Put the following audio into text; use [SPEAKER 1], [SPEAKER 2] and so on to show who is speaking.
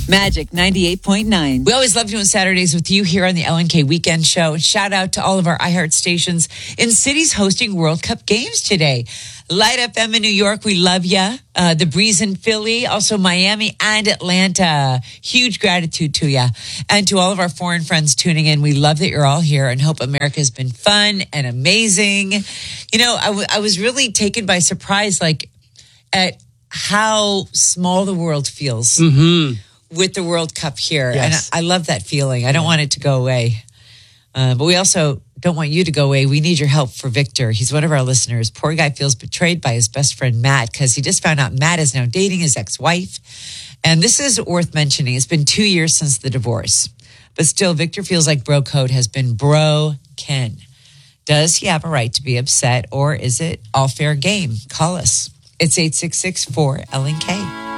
[SPEAKER 1] Magic 98.9.
[SPEAKER 2] We always love doing Saturdays with you here on the LNK Weekend Show. Shout out to all of our iHeart stations in cities hosting World Cup games today. Light FM in New York, we love ya. The Breeze in Philly, also Miami and Atlanta. Huge gratitude to ya. And to all of our foreign friends tuning in, we love that you're all here and hope America's been fun and amazing. You know, I was really taken by surprise, at how small the world feels with the World Cup here.
[SPEAKER 3] Yes.
[SPEAKER 2] And I love that feeling. I don't want it to go away. But we also don't want you to go away. We need your help for Victor. He's one of our listeners. Poor guy feels betrayed by his best friend, Matt, because he just found out Matt is now dating his ex-wife. And this is worth mentioning. It's been 2 years since the divorce. But still, Victor feels like bro code has been broken. Does he have a right to be upset, or is it all fair game? Call us. It's 866-4-LNK.